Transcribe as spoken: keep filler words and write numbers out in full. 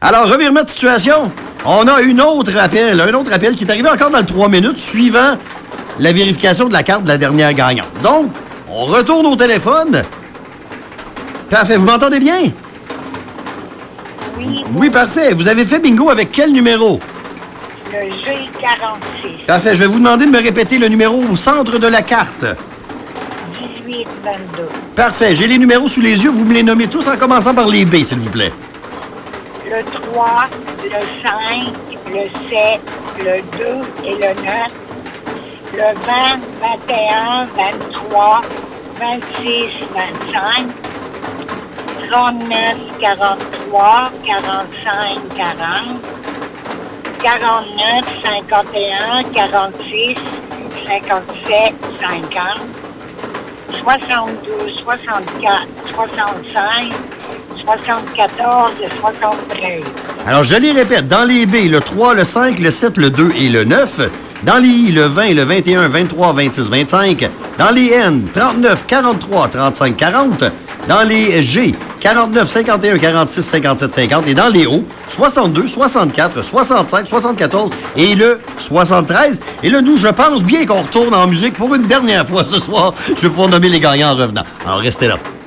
Alors, revirement de situation. On a une autre appel, un autre appel qui est arrivé encore dans le trois minutes suivant la vérification de la carte de la dernière gagnante. Donc, on retourne au téléphone. Parfait. Vous m'entendez bien? Oui. Oui, parfait. Vous avez fait bingo avec quel numéro? Le G quarante-six. Parfait. Je vais vous demander de me répéter le numéro au centre de la carte. dix-huit vingt-deux. Parfait. J'ai les numéros sous les yeux. Vous me les nommez tous en commençant par les B, s'il vous plaît. Le trois, le cinq, le sept, le deux et le neuf. Le vingt, vingt et un, vingt-trois, vingt-six, vingt-cinq. trente-neuf, quarante-trois, quarante-cinq, quarante. quarante-neuf, cinquante et un, quarante-six, cinquante-sept, cinquante. soixante-douze, soixante-quatre, soixante-cinq, soixante-quatorze et soixante-treize. Alors, je les répète. Dans les B, le trois, le cinq, le sept, le deux et le neuf. Dans les I, le vingt, le vingt et un, vingt-trois, vingt-six, vingt-cinq. Dans les N, trente-neuf, quarante-trois, trente-cinq, quarante. Dans les G, quarante-neuf, cinquante et un, quarante-six, cinquante-sept, cinquante. Et dans les O, soixante-deux, soixante-quatre, soixante-cinq, soixante-quatorze et le soixante-treize. Et là, nous, je pense bien qu'on retourne en musique pour une dernière fois ce soir. Je vais pouvoir nommer les gagnants en revenant. Alors, restez là.